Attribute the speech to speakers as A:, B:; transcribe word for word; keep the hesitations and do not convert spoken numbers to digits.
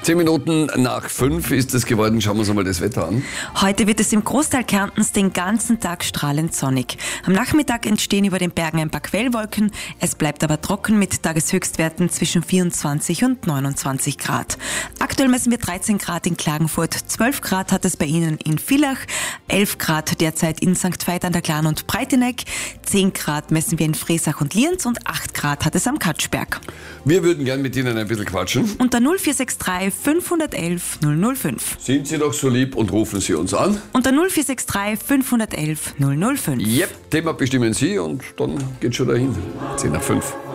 A: Zehn Minuten nach fünf ist es geworden. Schauen wir uns mal das Wetter an.
B: Heute wird es im Großteil Kärntens den ganzen Tag strahlend sonnig. Am Nachmittag entstehen über den Bergen ein paar Quellwolken. Es bleibt aber trocken mit Tageshöchstwerten zwischen vierundzwanzig und neunundzwanzig Grad. Aktuell messen wir dreizehn Grad in Klagenfurt, zwölf Grad hat es bei Ihnen in Villach, elf Grad derzeit in Sankt Veit an der Glan und Breiteneck, zehn Grad messen wir in Friesach und Lienz und acht Grad hat es am Katschberg.
A: Wir würden gern mit Ihnen ein bisschen quatschen.
B: Unter null vier sechs drei fünf eins eins null null fünf.
A: Sind Sie doch so lieb und rufen Sie uns an.
B: Unter null vier sechs drei fünf eins eins null null fünf.
A: Yep, Thema bestimmen Sie und dann geht's schon dahin. zehn nach fünf.